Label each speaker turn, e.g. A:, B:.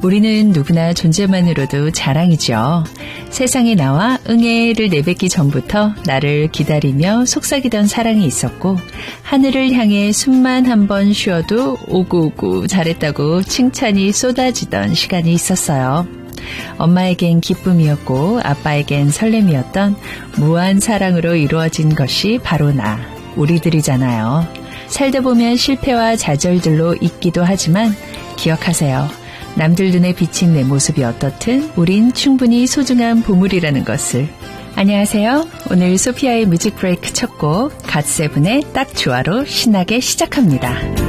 A: 우리는 누구나 존재만으로도 자랑이죠. 세상에 나와 응애를 내뱉기 전부터 나를 기다리며 속삭이던 사랑이 있었고 하늘을 향해 숨만 한번 쉬어도 오구오구 잘했다고 칭찬이 쏟아지던 시간이 있었어요. 엄마에겐 기쁨이었고 아빠에겐 설렘이었던 무한 사랑으로 이루어진 것이 바로 우리들이잖아요. 살다 보면 실패와 좌절들로 있기도 하지만 기억하세요. 남들 눈에 비친 내 모습이 어떻든 우린 충분히 소중한 보물이라는 것을. 안녕하세요. 오늘 소피아의 뮤직 브레이크 첫 곡 갓세븐의 딱 좋아로 신나게 시작합니다.